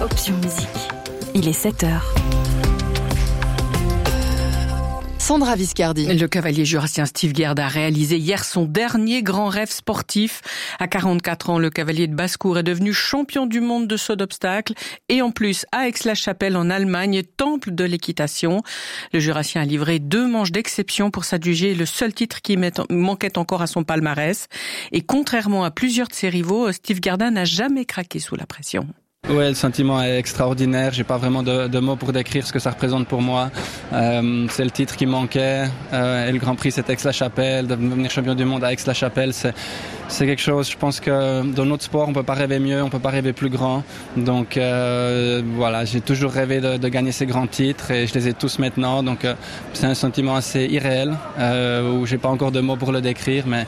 Option Musique. Il est 7h. Sandra Viscardi. Le cavalier jurassien Steve Gerd a réalisé hier son dernier grand rêve sportif. À 44 ans, le cavalier de basse-cour est devenu champion du monde de saut d'obstacle et en plus, à Aix-la-Chapelle en Allemagne, temple de l'équitation. Le jurassien a livré 2 manches d'exception pour s'adjuger le seul titre qui manquait encore à son palmarès. Et contrairement à plusieurs de ses rivaux, Steve Gerd n'a jamais craqué sous la pression. Ouais, le sentiment est extraordinaire. J'ai pas vraiment de mots pour décrire ce que ça représente pour moi. C'est le titre qui manquait. Et le Grand Prix, c'est Aix-la-Chapelle. De devenir champion du monde à Aix-la-Chapelle, c'est quelque chose. Je pense que dans notre sport, on peut pas rêver mieux, on peut pas rêver plus grand. Donc voilà, j'ai toujours rêvé de gagner ces grands titres et je les ai tous maintenant. Donc c'est un sentiment assez irréel où j'ai pas encore de mots pour le décrire, mais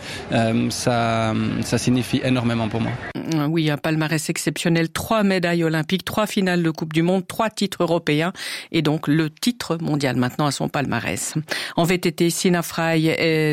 ça signifie énormément pour moi. Oui, un palmarès exceptionnel, 3 médailles olympiques, 3 finales de Coupe du Monde, 3 titres européens et donc le titre mondial maintenant à son palmarès. En VTT, Sina Frey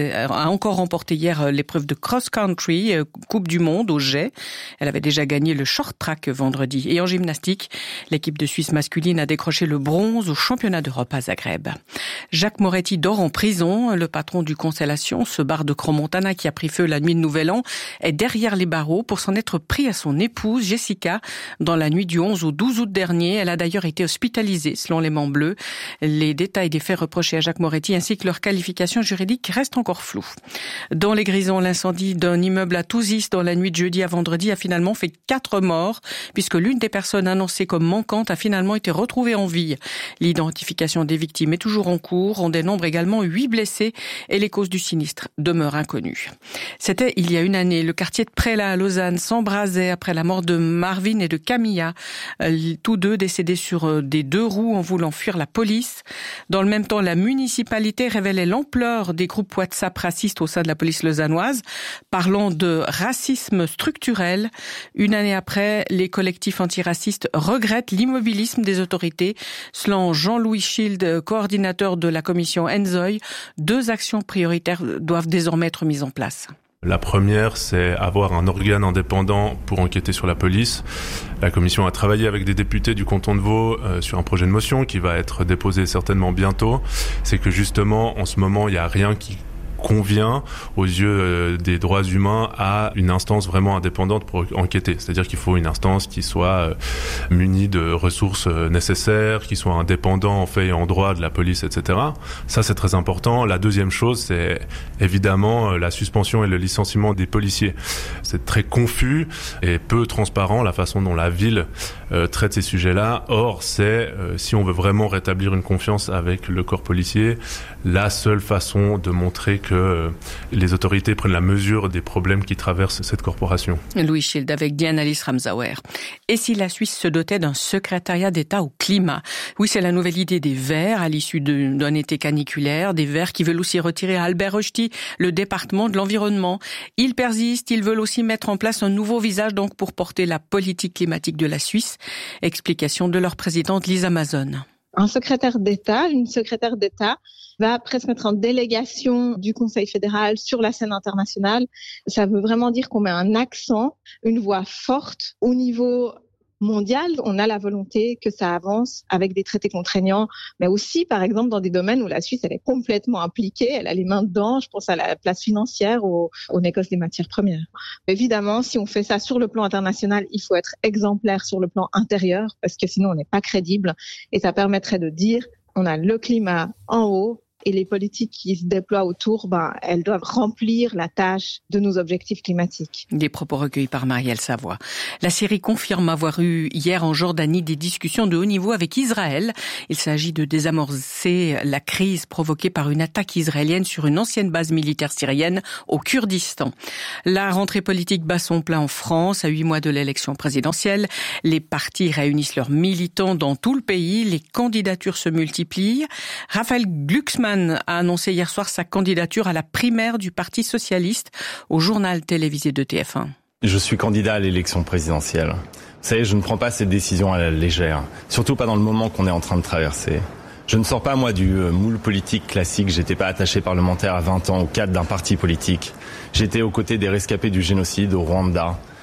a encore remporté hier l'épreuve de cross-country, Coupe du Monde au jet. Elle avait déjà gagné le short track vendredi. Et en gymnastique, l'équipe de Suisse masculine a décroché le bronze au championnat d'Europe à Zagreb. Jacques Moretti dort en prison. Le patron du Constellation, ce bar de Crans-Montana qui a pris feu la nuit de Nouvel An, est derrière les barreaux pour s'en être pris à son épouse Jessica dans la nuit du 11 au 12 août dernier. Elle a d'ailleurs été hospitalisée selon les Mans Bleus. Les détails des faits reprochés à Jacques Moretti ainsi que leur qualification juridique restent encore flous. Dans les Grisons, l'incendie d'un immeuble à Touzis dans la nuit de jeudi à vendredi a finalement fait 4 morts puisque l'une des personnes annoncées comme manquante a finalement été retrouvée en vie. L'identification des victimes est toujours en cours. On dénombre également 8 blessés et les causes du sinistre demeurent inconnues. C'était il y a une année. Le quartier de Prélat à Lausanne s'embrasait après la mort de Marvin et de Camilla, tous deux décédés sur des 2 roues en voulant fuir la police. Dans le même temps, la municipalité révélait l'ampleur des groupes WhatsApp racistes au sein de la police lausannoise, parlant de racisme structurel. Une année après, les collectifs antiracistes regrettent l'immobilisme des autorités. Selon Jean-Louis Schild, coordinateur de la commission Enzoy, 2 actions prioritaires doivent désormais être mises en place. La première, c'est avoir un organe indépendant pour enquêter sur la police. La commission a travaillé avec des députés du canton de Vaud sur un projet de motion qui va être déposé certainement bientôt. C'est que justement, en ce moment, il n'y a rien qui convient aux yeux des droits humains à une instance vraiment indépendante pour enquêter. C'est-à-dire qu'il faut une instance qui soit munie de ressources nécessaires, qui soit indépendant en fait et en droit de la police, etc. Ça, c'est très important. La deuxième chose, c'est évidemment la suspension et le licenciement des policiers. C'est très confus et peu transparent la façon dont la ville traite ces sujets-là. Or, c'est, si on veut vraiment rétablir une confiance avec le corps policier, la seule façon de montrer que les autorités prennent la mesure des problèmes qui traversent cette corporation. Louis Schild avec Diane-Alice Ramsauer. Et si la Suisse se dotait d'un secrétariat d'État au climat? Oui, c'est la nouvelle idée des Verts à l'issue d'un été caniculaire. Des Verts qui veulent aussi retirer à Albert Rochety le département de l'environnement. Ils persistent, ils veulent aussi mettre en place un nouveau visage donc pour porter la politique climatique de la Suisse. Explication de leur présidente Lisa Mazon. Un secrétaire d'État, une secrétaire d'État va presque mettre en délégation du Conseil fédéral sur la scène internationale. Ça veut vraiment dire qu'on met un accent, une voix forte au niveau mondial. On a la volonté que ça avance avec des traités contraignants, mais aussi, par exemple, dans des domaines où la Suisse, elle est complètement impliquée, elle a les mains dedans. Je pense à la place financière, au négoce des matières premières. Évidemment, si on fait ça sur le plan international, il faut être exemplaire sur le plan intérieur, parce que sinon, on n'est pas crédible. Et ça permettrait de dire, on a le climat en haut, et les politiques qui se déploient autour, elles doivent remplir la tâche de nos objectifs climatiques. Des propos recueillis par Marielle Savoie. La Syrie confirme avoir eu hier en Jordanie des discussions de haut niveau avec Israël. Il s'agit de désamorcer la crise provoquée par une attaque israélienne sur une ancienne base militaire syrienne au Kurdistan. La rentrée politique bat son plein en France à 8 mois de l'élection présidentielle. Les partis réunissent leurs militants dans tout le pays. Les candidatures se multiplient. Raphaël Glucksmann a annoncé hier soir sa candidature à la primaire du Parti socialiste au journal télévisé de TF1. Je suis candidat à l'élection présidentielle. Vous savez, je ne prends pas cette décision à la légère, surtout pas dans le moment qu'on est en train de traverser. Je ne sors pas, moi, du moule politique classique. J'étais pas attaché parlementaire à 20 ans au cadre d'un parti politique. J'étais aux côtés des rescapés du génocide au Rwanda,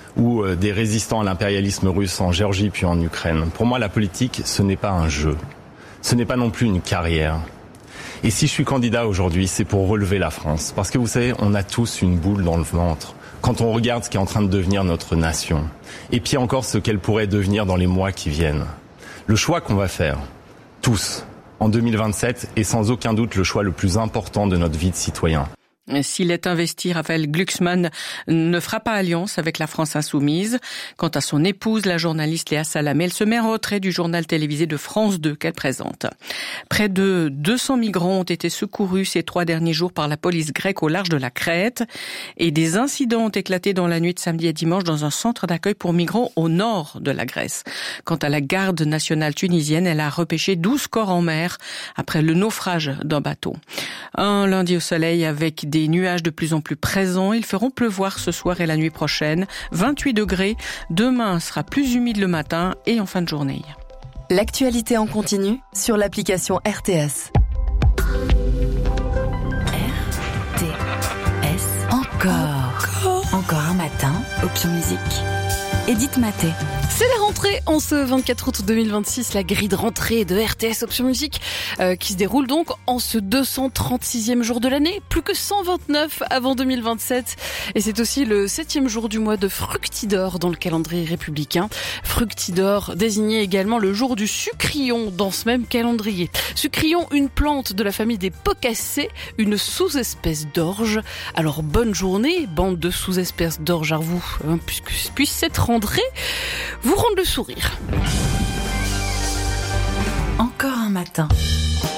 ou des résistants à l'impérialisme russe en Géorgie puis en Ukraine. Pour moi, la politique, ce n'est pas un jeu. Ce n'est pas non plus une carrière. Et si je suis candidat aujourd'hui, c'est pour relever la France. Parce que vous savez, on a tous une boule dans le ventre quand on regarde ce qui est en train de devenir notre nation. Et puis encore ce qu'elle pourrait devenir dans les mois qui viennent. Le choix qu'on va faire, tous, en 2027, est sans aucun doute le choix le plus important de notre vie de citoyen. S'il est investi, Raphaël Glucksmann ne fera pas alliance avec la France insoumise. Quant à son épouse, la journaliste Léa Salamé, elle se met en retrait du journal télévisé de France 2 qu'elle présente. Près de 200 migrants ont été secourus ces 3 derniers jours par la police grecque au large de la Crète. Et des incidents ont éclaté dans la nuit de samedi à dimanche dans un centre d'accueil pour migrants au nord de la Grèce. Quant à la garde nationale tunisienne, elle a repêché 12 corps en mer après le naufrage d'un bateau. Un lundi au soleil avec des nuages de plus en plus présents. Ils feront pleuvoir ce soir et la nuit prochaine. 28 degrés. Demain sera plus humide le matin et en fin de journée. L'actualité en continu sur l'application RTS. RTS. Encore un matin. Option musique. Edith Maté. C'est la rentrée en ce 24 août 2026, la grille de rentrée de RTS Option Musique qui se déroule donc en ce 236e jour de l'année, plus que 129 avant 2027. Et c'est aussi le 7e jour du mois de Fructidor dans le calendrier républicain. Fructidor désignait également le jour du sucrion dans ce même calendrier. Sucrion, une plante de la famille des Pocacées, une sous-espèce d'orge. Alors bonne journée, bande de sous-espèces d'orge à vous, puisque cette rentrée vous rendre le sourire. Encore un matin.